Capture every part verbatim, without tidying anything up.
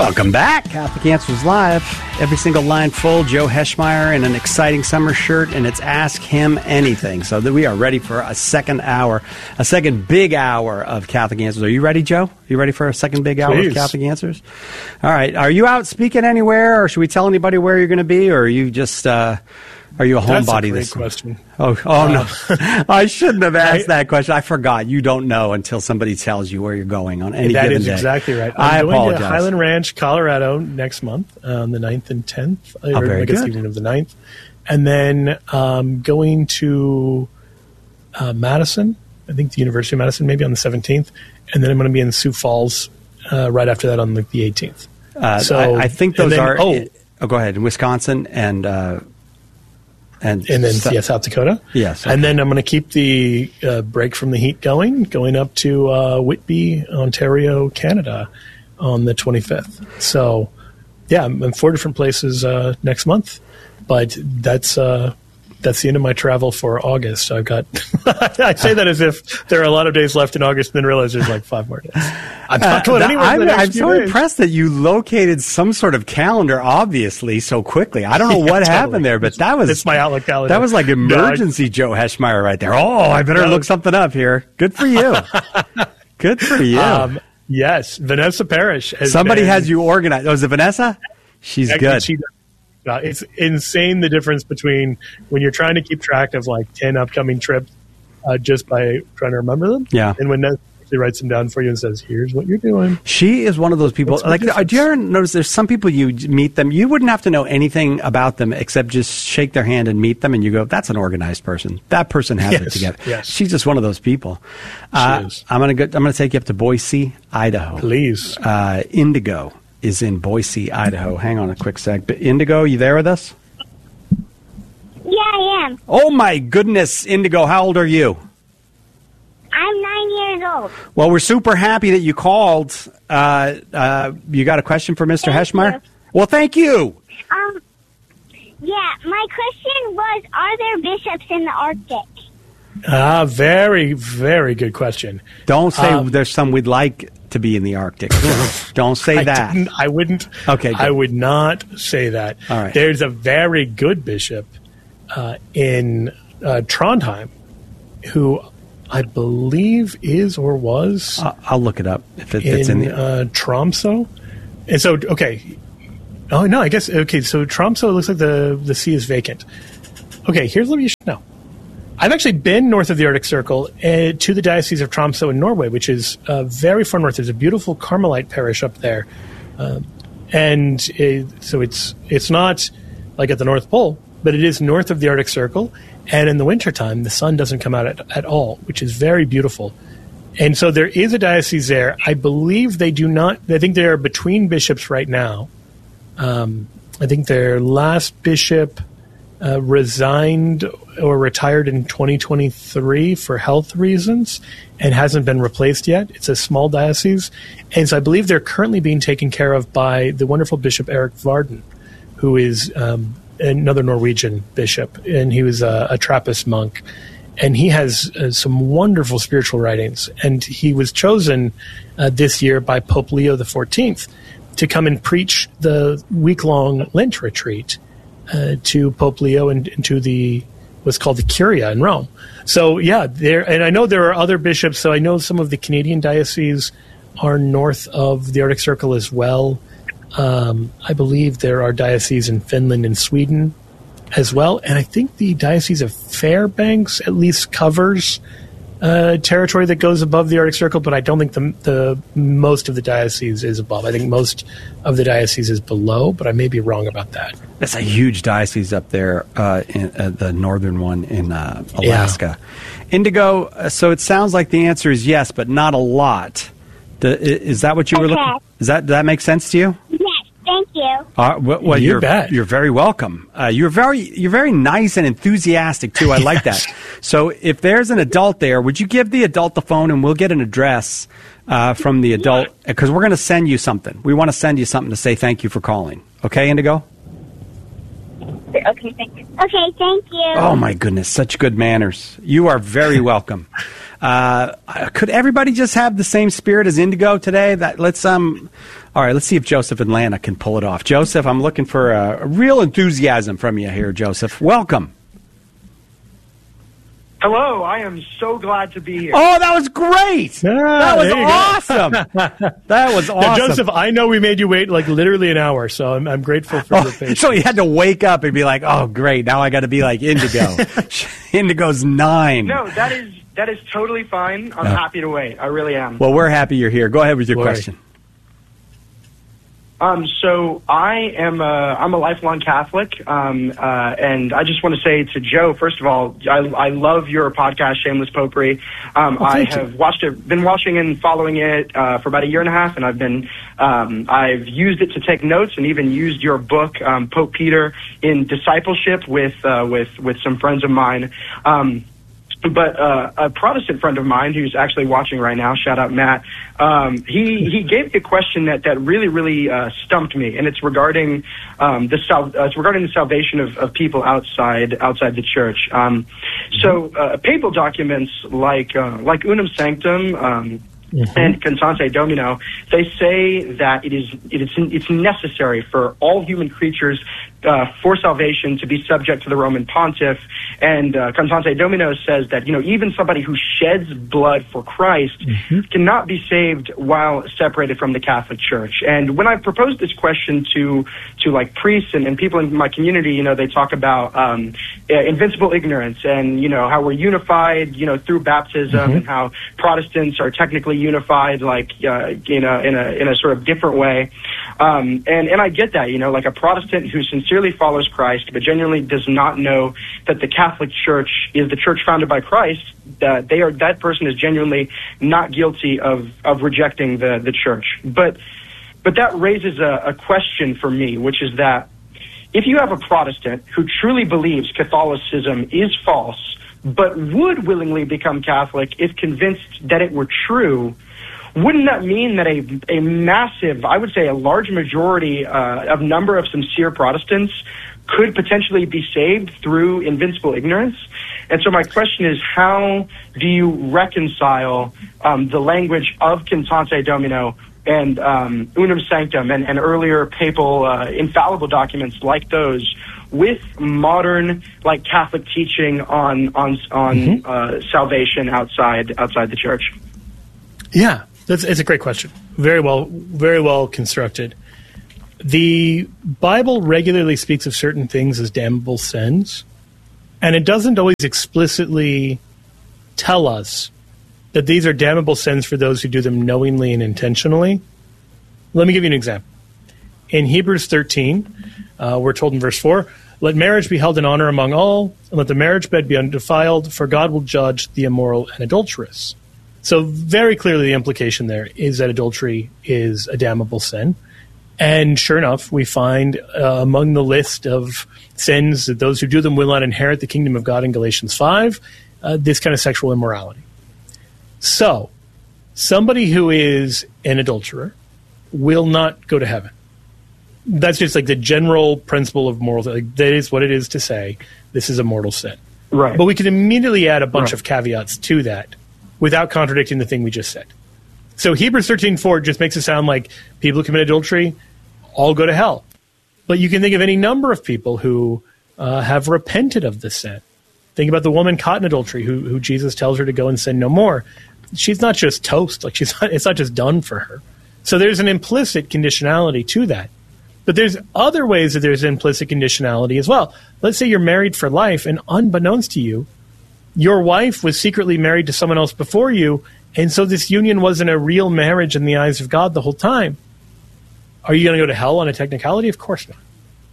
Welcome back. Catholic Answers Live. Every single line full. Joe Heschmeyer in an exciting summer shirt, and it's Ask Him Anything. So that we are ready for a second hour, a second big hour of Catholic Answers. Are you ready, Joe? Are you ready for a second big hour Please. of Catholic Answers? All right. Are you out speaking anywhere, or should we tell anybody where you're going to be, or are you just... Uh, Are you a homebody? That's a great question. Oh, oh uh, no! I shouldn't have asked I, that question. I forgot. You don't know until somebody tells you where you're going on any given day. That is exactly right. I'm I going apologize. to Highland Ranch, Colorado, next month, on the ninth and tenth. Oh, or very I guess good. evening of the ninth, and then um, going to uh, Madison. I think the University of Madison, maybe on the seventeenth, and then I'm going to be in Sioux Falls uh, right after that on the, the eighteenth. Uh, so I, I think those then, are. Oh, oh, go ahead. In Wisconsin and. Uh, And, and then, so, yeah, South Dakota. Yes. Okay. And then I'm going to keep the uh, break from the heat going, going up to uh, Whitby, Ontario, Canada on the twenty-fifth. So, yeah, I'm in four different places uh, next month. But that's uh, that's the end of my travel for August. I've got, I say that as if there are a lot of days left in August and then realize there's like five more days. I'm not going uh, anywhere. I'm, for the next I'm few so days. impressed that you located some sort of calendar, obviously, so quickly. I don't know Yeah, what totally. happened there, but that was It's my Outlook calendar. That was like emergency No, I, Joe Heschmeyer right there. Oh, I better No. look something up here. Good for you. Good for you. Um, yes, Vanessa Parrish. Has Somebody been, has you organized. Oh, is it Vanessa? She's Actually, good. She does. Uh, it's insane the difference between when you're trying to keep track of like ten upcoming trips uh, just by trying to remember them. Yeah. And when Ness actually writes them down for you and says, here's what you're doing. She is one of those people. What's the Like, difference? do you ever notice there's some people you meet them, you wouldn't have to know anything about them except just shake their hand and meet them, and you go, that's an organized person. That person has Yes, it together. yes. She's just one of those people. Uh, is. I'm gonna go. I'm gonna take you up to Boise, Idaho. Please. Uh, Indigo is in Boise, Idaho. Hang on a quick sec. But Indigo, you there with us? Yeah, I am. Oh my goodness, Indigo, how old are you? I'm nine years old. Well, we're super happy that you called. Uh, uh, you got a question for Mister Thank Heschmeyer? you. Well, thank you. Um, yeah, my question was, are there bishops in the Arctic? Ah, very, very good question. Don't say Um, there's some we'd like to be in the Arctic. Don't say I that. didn't, I wouldn't. Okay, good. I would not say that. All right. There's a very good bishop uh, in uh, Trondheim who I believe is or was I'll, I'll look it up if it, in, it's in the. uh, Tromsø. And so, okay. Oh, no, I guess, okay, so Tromsø looks like the, the sea is vacant. Okay, here's what you should know. I've actually been north of the Arctic Circle uh, to the Diocese of Tromsø in Norway, which is uh, very far north. There's a beautiful Carmelite parish up there. Um, and it, so it's it's not like at the North Pole, but it is north of the Arctic Circle. And in the wintertime, the sun doesn't come out at, at all, which is very beautiful. And so there is a diocese there. I believe they do not, I think they are between bishops right now. Um, I think their last bishop uh, resigned or retired in twenty twenty-three for health reasons and hasn't been replaced yet. It's a small diocese. And so I believe they're currently being taken care of by the wonderful Bishop Eric Varden, who is um, another Norwegian bishop, and he was a, a Trappist monk. And he has uh, some wonderful spiritual writings. And he was chosen uh, this year by Pope Leo the fourteenth to come and preach the week-long Lent retreat uh, to Pope Leo and, and to the what's called the Curia in Rome. So, yeah, there. And I know there are other bishops. So I know some of the Canadian dioceses are north of the Arctic Circle as well. Um, I believe there are dioceses in Finland and Sweden as well. And I think the Diocese of Fairbanks at least covers uh, territory that goes above the Arctic Circle, but I don't think the, the most of the diocese is above. I think most of the diocese is below, but I may be wrong about that. That's a huge diocese up there, uh, in, uh, the northern one in uh, Alaska. Yeah. Indigo, uh, so it sounds like the answer is yes, but not a lot. The, is that what you were Okay. looking? Does that, does that make sense to you? Yes, thank you. Uh, well, well, You you're, bet. You're very welcome. Uh, you're very you're very nice and enthusiastic too. I like that. So if there's an adult there, would you give the adult the phone and we'll get an address uh, from the adult, because we're going to send you something. We want to send you something to say thank you for calling. Okay, Indigo? Okay, thank you. Okay, thank you. Oh my goodness, such good manners. You are very welcome. Uh, could everybody just have the same spirit as Indigo today? That let's um, all right. Let's see if Joseph in Atlanta can pull it off. Joseph, I'm looking for a, a real enthusiasm from you here, Joseph. Welcome. Hello, I am so glad to be here. Oh, that was great! Ah, that was awesome. That was awesome. Now, Joseph, I know we made you wait like literally an hour, so I'm, I'm grateful for oh, your patience. So you had to wake up and be like, "Oh, great! Now I got to be like Indigo." Indigo's nine. No, that is that is totally fine. I'm no. happy to wait. I really am. Well, we're happy you're here. Go ahead with your Boy. question. Um, so I am a, I'm a lifelong Catholic, um, uh, and I just want to say to Joe, first of all, I, I love your podcast, Shameless Popery. Um, oh, I you. have watched it, been watching and following it uh, for about a year and a half, and I've been um, I've used it to take notes, and even used your book, um, Pope Peter, in discipleship with uh, with with some friends of mine. Um, But uh, a Protestant friend of mine who's actually watching right now, shout out Matt, um, he, he gave me a question that, that really, really uh, stumped me, and it's regarding um, the sal- uh, it's regarding the salvation of, of people outside outside the church. Um, so uh, papal documents like uh, like Unum Sanctum um, mm-hmm. and Cantate Domino, they say that it is it is it's necessary for all human creatures Uh, for salvation to be subject to the Roman Pontiff. And uh, Cantate Domino says that, you know, even somebody who sheds blood for Christ mm-hmm. cannot be saved while separated from the Catholic Church. And when I proposed this question to, to like priests and, and people in my community, you know, they talk about um, invincible ignorance and, you know, how we're unified, you know, through baptism mm-hmm. and how Protestants are technically unified, like, uh, in a, in a, in a sort of different way. Um, and, and I get that, you know, like a Protestant who sincerely follows Christ, but genuinely does not know that the Catholic Church is the church founded by Christ, that they are, that person is genuinely not guilty of, of rejecting the, the church. But, but that raises a, a question for me, which is that if you have a Protestant who truly believes Catholicism is false, but would willingly become Catholic if convinced that it were true, wouldn't that mean that a a massive, I would say a large majority uh, of number of sincere Protestants could potentially be saved through invincible ignorance? And so my question is, how do you reconcile um, the language of Cantate Domino and um, Unum Sanctum and, and earlier papal uh, infallible documents like those with modern, like, Catholic teaching on on on mm-hmm. uh, salvation outside outside the church? Yeah. That's, it's a great question. Very well, very well constructed. The Bible regularly speaks of certain things as damnable sins, and it doesn't always explicitly tell us that these are damnable sins for those who do them knowingly and intentionally. Let me give you an example. In Hebrews thirteen, uh, we're told in verse four, "Let marriage be held in honor among all, and let the marriage bed be undefiled, for God will judge the immoral and adulterous." So very clearly the implication there is that adultery is a damnable sin. And sure enough, we find uh, among the list of sins that those who do them will not inherit the kingdom of God in Galatians five, uh, this kind of sexual immorality. So somebody who is an adulterer will not go to heaven. That's just like the general principle of moral. Like, that is what it is to say this is a mortal sin. Right. But we can immediately add a bunch right. of caveats to that without contradicting the thing we just said. So Hebrews thirteen four just makes it sound like people who commit adultery all go to hell. But you can think of any number of people who uh, have repented of this sin. Think about the woman caught in adultery who, who Jesus tells her to go and sin no more. She's not just toast. Like she's not, it's not just done for her. So there's an implicit conditionality to that. But there's other ways that there's implicit conditionality as well. Let's say you're married for life, and unbeknownst to you, your wife was secretly married to someone else before you, and so this union wasn't a real marriage in the eyes of God the whole time. Are you going to go to hell on a technicality? Of course not.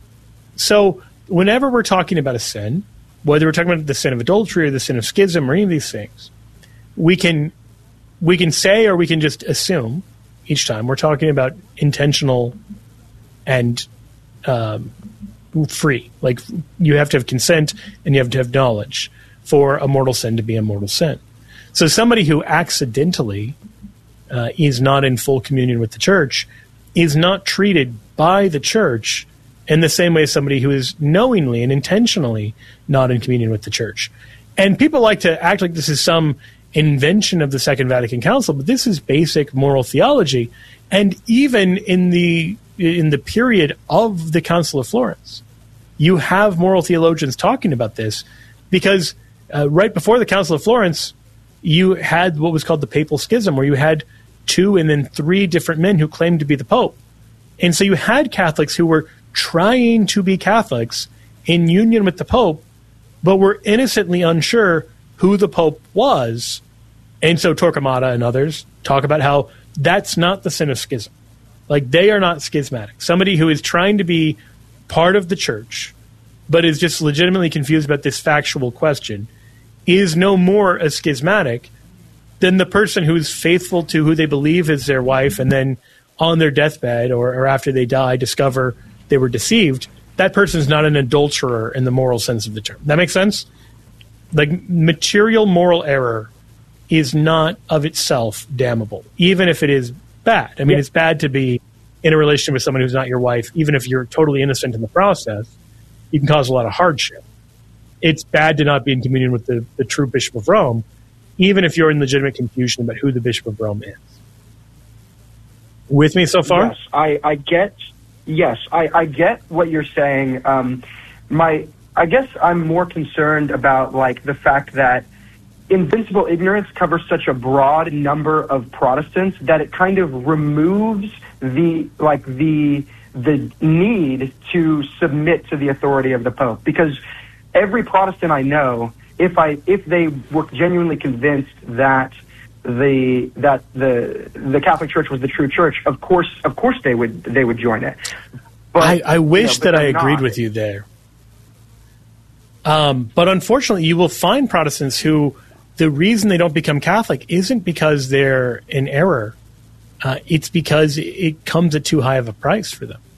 So whenever we're talking about a sin, whether we're talking about the sin of adultery or the sin of schism or any of these things, we can we can say or we can just assume each time we're talking about intentional and um, free. Like you have to have consent and you have to have knowledge for a mortal sin to be a mortal sin. So somebody who accidentally uh, is not in full communion with the church is not treated by the church in the same way as somebody who is knowingly and intentionally not in communion with the church. And people like to act like this is some invention of the Second Vatican Council, but this is basic moral theology. And even in the in the period of the Council of Florence, you have moral theologians talking about this, because uh, right before the Council of Florence, you had what was called the Papal Schism, where you had two and then three different men who claimed to be the Pope. And so you had Catholics who were trying to be Catholics in union with the Pope, but were innocently unsure who the Pope was. And so Torquemada and others talk about how that's not the sin of schism. Like, they are not schismatic. Somebody who is trying to be part of the church, but is just legitimately confused about this factual question, is no more a schismatic than the person who's faithful to who they believe is their wife, and then on their deathbed or, or after they die discover they were deceived. That person's not an adulterer in the moral sense of the term. That makes sense? Like, material moral error is not of itself damnable, even if it is bad. I mean, yeah. It's bad to be in a relationship with someone who's not your wife, even if you're totally innocent in the process. You can cause a lot of hardship. It's bad to not be in communion with the, the true Bishop of Rome, even if you're in legitimate confusion about who the Bishop of Rome is. With me so far? Yes, I, I get. Yes, I, I get what you're saying. Um, my, I guess I'm more concerned about like the fact that invincible ignorance covers such a broad number of Protestants that it kind of removes the like the the need to submit to the authority of the Pope, because every Protestant I know, if I if they were genuinely convinced that the that the the Catholic Church was the true church, of course of course they would they would join it. But, I, I wish you know, that I agreed not. with you there. Um, but unfortunately, you will find Protestants who the reason they don't become Catholic isn't because they're in error. Uh, it's because it comes at too high of a price for them.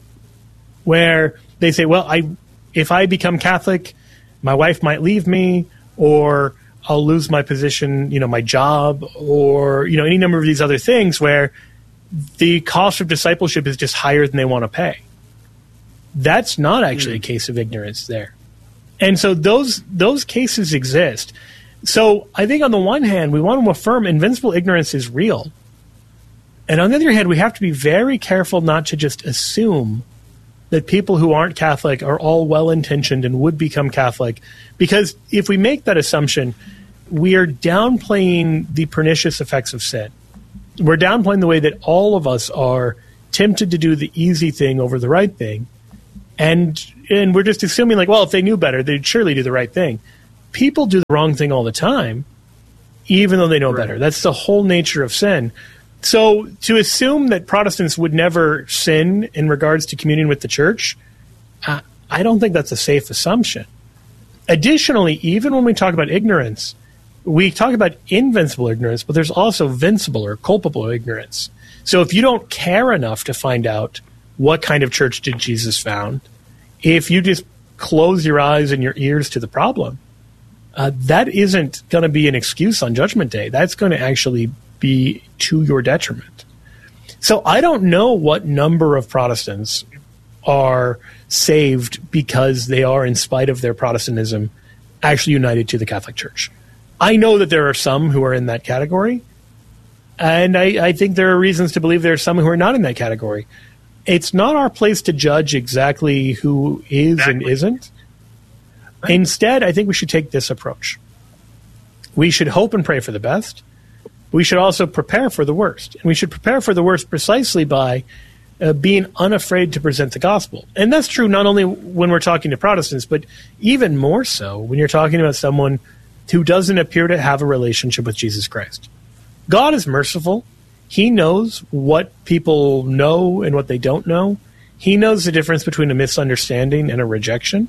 Where they say, well, I if I become Catholic, my wife might leave me, or I'll lose my position, you know, my job, or, you know, any number of these other things where the cost of discipleship is just higher than they want to pay. That's not actually mm. a case of ignorance there. And so those those cases exist. So I think on the one hand, we want to affirm invincible ignorance is real. And on the other hand, we have to be very careful not to just assume that people who aren't Catholic are all well-intentioned and would become Catholic. Because if we make that assumption, we are downplaying the pernicious effects of sin. We're downplaying the way that all of us are tempted to do the easy thing over the right thing. And and we're just assuming, like, well, if they knew better, they'd surely do the right thing. People do the wrong thing all the time, even though they know right. better. That's the whole nature of sin. So to assume that Protestants would never sin in regards to communion with the church, uh, I don't think that's a safe assumption. Additionally, even when we talk about ignorance, we talk about invincible ignorance, but there's also vincible or culpable ignorance. So if you don't care enough to find out what kind of church did Jesus found, if you just close your eyes and your ears to the problem, uh, that isn't going to be an excuse on Judgment Day. That's going to actually be to your detriment. So I don't know what number of Protestants are saved because they are, in spite of their Protestantism, actually united to the Catholic Church. I know that there are some who are in that category, and I, I think there are reasons to believe there are some who are not in that category. It's not our place to judge exactly who is exactly. and isn't. Right. Instead, I think we should take this approach. We should hope and pray for the best. We should also prepare for the worst. And we should prepare for the worst precisely by uh, being unafraid to present the gospel. And that's true not only when we're talking to Protestants, but even more so when you're talking about someone who doesn't appear to have a relationship with Jesus Christ. God is merciful. He knows what people know and what they don't know. He knows the difference between a misunderstanding and a rejection.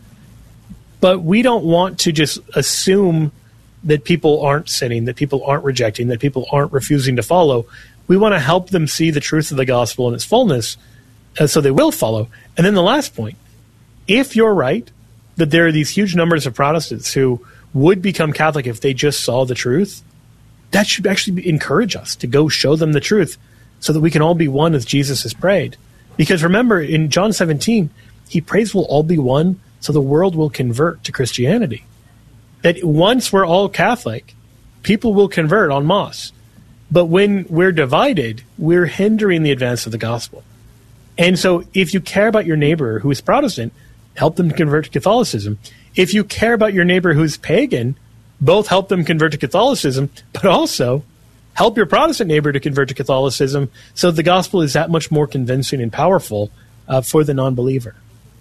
But we don't want to just assume that people aren't sinning, that people aren't rejecting, that people aren't refusing to follow. We want to help them see the truth of the gospel in its fullness, uh, so they will follow. And then the last point, if you're right, that there are these huge numbers of Protestants who would become Catholic if they just saw the truth, that should actually encourage us to go show them the truth so that we can all be one as Jesus has prayed. Because remember, in John seventeen, he prays we'll all be one so the world will convert to Christianity. That once we're all Catholic, people will convert en masse. But when we're divided, we're hindering the advance of the gospel. And so if you care about your neighbor who is Protestant, help them convert to Catholicism. If you care about your neighbor who's pagan, both help them convert to Catholicism, but also help your Protestant neighbor to convert to Catholicism so the gospel is that much more convincing and powerful uh, for the non-believer.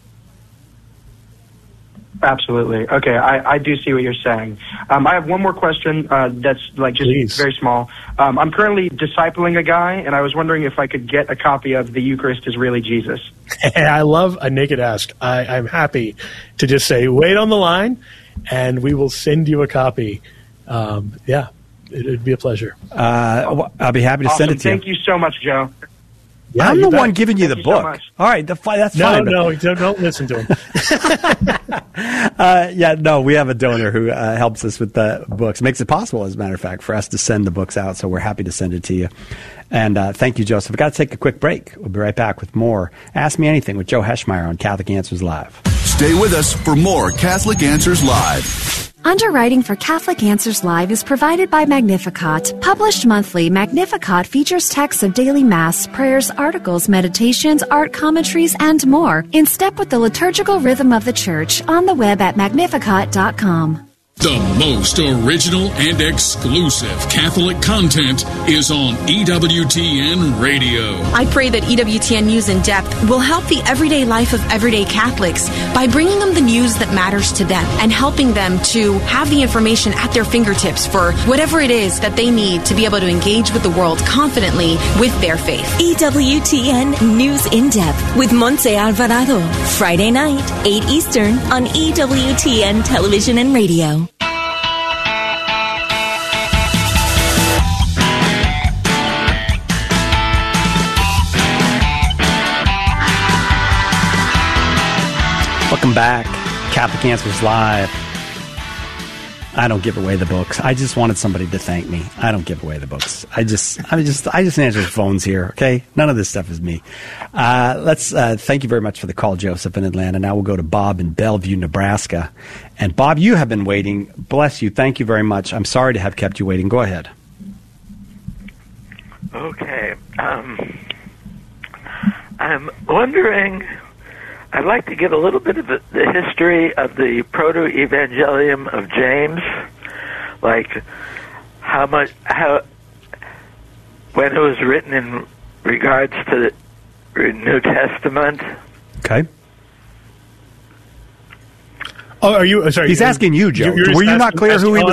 Absolutely. Okay, I, I do see what you're saying. Um, I have one more question uh, that's like just Please. very small. Um, I'm currently discipling a guy, and I was wondering if I could get a copy of The Eucharist is Really Jesus. I love a naked ask. I, I'm happy to just say, wait on the line, and we will send you a copy. Um, yeah, it would be a pleasure. Uh, I'll be happy to Awesome. send it to Thank you. you so much, Joe. Yeah, I'm you the bet. one giving you Thank the you so book. much. All right, the, fi- that's No, fine. but- no, don't, don't listen to him. Uh, yeah, no, we have a donor who uh, helps us with the books. Makes it possible, as a matter of fact, for us to send the books out. So we're happy to send it to you. And uh, thank you, Joseph. We've got to take a quick break. We'll be right back with more Ask Me Anything with Joe Heschmeyer on Catholic Answers Live. Stay with us for more Catholic Answers Live. Underwriting for Catholic Answers Live is provided by Magnificat. Published monthly, Magnificat features texts of daily Mass, prayers, articles, meditations, art commentaries, and more, in step with the liturgical rhythm of the Church, on the web at magnificat dot com. The most original and exclusive Catholic content is on E W T N Radio. I pray that E W T N News in Depth will help the everyday life of everyday Catholics by bringing them the news that matters to them and helping them to have the information at their fingertips for whatever it is that they need to be able to engage with the world confidently with their faith. E W T N News in Depth with Montse Alvarado. Friday night, eight Eastern on E W T N Television and Radio. Welcome back. Catholic Answers Live. I don't give away the books. I just wanted somebody to thank me. I don't give away the books. I just, I just, I just answer the phones here. Okay, none of this stuff is me. Uh, let's uh, thank you very much for the call, Joseph in Atlanta. Now we'll go to Bob in Bellevue, Nebraska. And Bob, you have been waiting. Bless you. Thank you very much. I'm sorry to have kept you waiting. Go ahead. Okay. Um, I'm wondering. I'd like to get a little bit of the history of the Proto-Evangelium of James, like how much, how, when it was written in regards to the New Testament. Okay. Oh, are you? Sorry, He's asking you, Joe. You're, you're Were you not asking, clear who he was